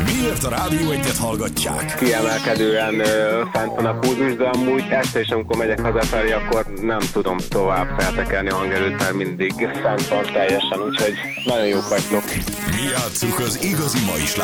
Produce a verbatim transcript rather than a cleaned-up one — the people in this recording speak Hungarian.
Miért a Rádió Egyet hallgatják? Kiemelkedően ö, fent van a pulzus, de amúgy este is, amikor megyek hazafelé, akkor nem tudom tovább feltekerni a hangerőt, mert mindig fent van teljesen, úgyhogy nagyon jók vagytok. Mi játsszuk az igazi ma is